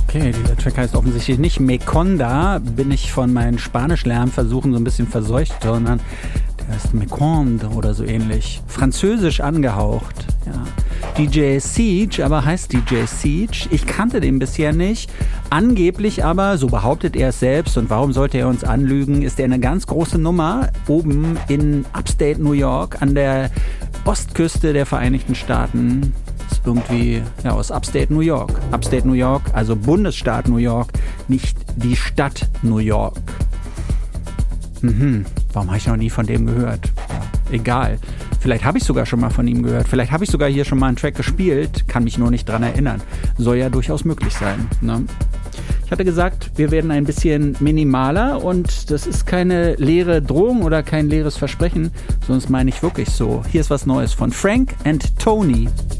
Okay, dieser Track heißt offensichtlich nicht Meconda, bin ich von meinen Spanisch-Lernversuchen so ein bisschen verseucht, sondern der heißt Meconde oder so ähnlich. Französisch angehaucht, ja. DJ Siege, aber heißt DJ Siege. Ich kannte den bisher nicht. Angeblich aber, so behauptet er es selbst, und warum sollte er uns anlügen, ist er eine ganz große Nummer oben in Upstate New York an der Ostküste der Vereinigten Staaten. Ist irgendwie ja, aus Upstate New York. Upstate New York, also Bundesstaat New York, nicht die Stadt New York. Warum habe ich noch nie von dem gehört? Egal. Vielleicht habe ich sogar schon mal von ihm gehört. Vielleicht habe ich sogar hier schon mal einen Track gespielt. Kann mich nur nicht dran erinnern. Soll ja durchaus möglich sein. Ne? Ich hatte gesagt, wir werden ein bisschen minimaler und das ist keine leere Drohung oder kein leeres Versprechen, sondern das meine ich wirklich so. Hier ist was Neues von Frank and Tony.